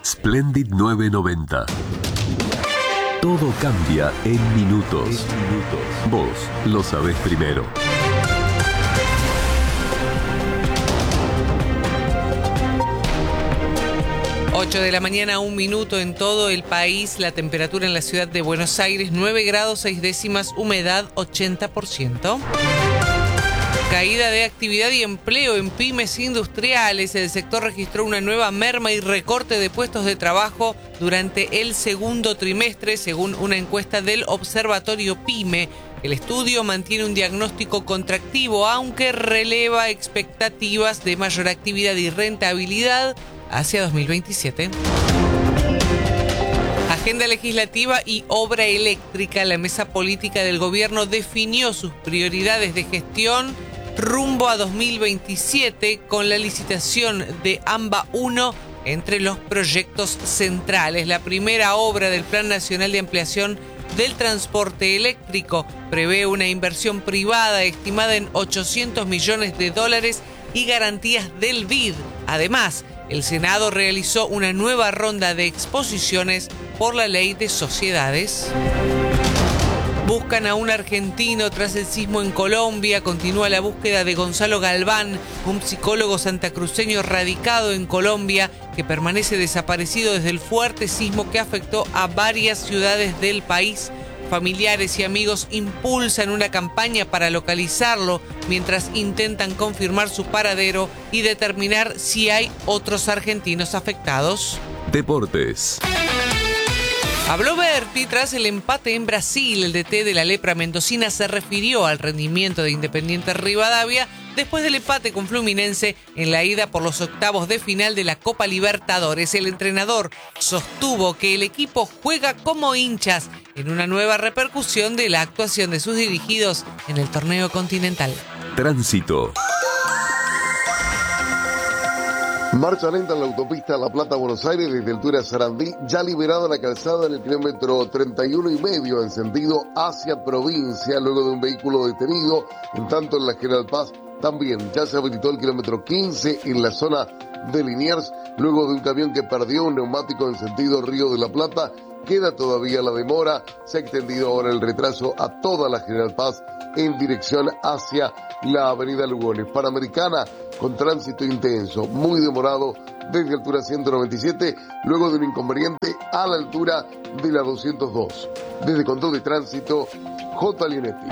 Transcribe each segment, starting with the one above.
Splendid 990. Todo cambia en minutos. Vos lo sabés primero. 8 de la mañana, 1 minuto en todo el país. La temperatura en la ciudad de Buenos Aires, 9 grados 6 décimas, humedad 80%. Caída de actividad y empleo en pymes industriales. El sector registró una nueva merma y recorte de puestos de trabajo durante el segundo trimestre, según una encuesta del Observatorio PYME. El estudio mantiene un diagnóstico contractivo, aunque releva expectativas de mayor actividad y rentabilidad hacia 2027. Agenda legislativa y obra eléctrica. La mesa política del gobierno definió sus prioridades de gestión rumbo a 2027 con la licitación de AMBA 1 entre los proyectos centrales. La primera obra del Plan Nacional de Ampliación del Transporte Eléctrico prevé una inversión privada estimada en $800 millones y garantías del BID. Además, el Senado realizó una nueva ronda de exposiciones por la ley de sociedades. Buscan a un argentino tras el sismo en Colombia. Continúa la búsqueda de Gonzalo Galván, un psicólogo santacruceño radicado en Colombia que permanece desaparecido desde el fuerte sismo que afectó a varias ciudades del país. Familiares y amigos impulsan una campaña para localizarlo mientras intentan confirmar su paradero y determinar si hay otros argentinos afectados. Deportes. Habló Berti tras el empate en Brasil. El DT de la Lepra mendocina se refirió al rendimiento de Independiente Rivadavia después del empate con Fluminense en la ida por los octavos de final de la Copa Libertadores. El entrenador sostuvo que el equipo juega como hinchas en una nueva repercusión de la actuación de sus dirigidos en el torneo continental. Tránsito. Marcha lenta en la autopista La Plata-Buenos Aires desde altura Sarandí, ya liberada la calzada en el kilómetro 31,5 en sentido hacia provincia, luego de un vehículo detenido. En tanto, en la General Paz también ya se habilitó el kilómetro 15 en la zona de Liniers, luego de un camión que perdió un neumático en sentido Río de la Plata. Queda todavía la demora, se ha extendido ahora el retraso a toda la General Paz en dirección hacia la avenida Lugones. Panamericana con tránsito intenso, muy demorado desde altura 197, luego de un inconveniente a la altura de la 202. Desde Control de Tránsito, J. Lienetti.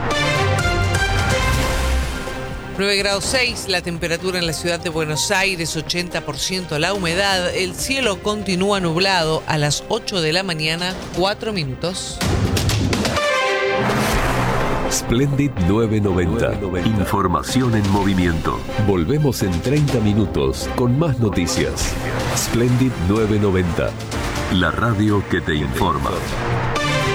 9 grados 6, la temperatura en la ciudad de Buenos Aires, 80% la humedad. El cielo continúa nublado a las 8 de la mañana, 4 minutos. Splendid 990. Información en movimiento. Volvemos en 30 minutos con más noticias. Splendid 990. La radio que te informa.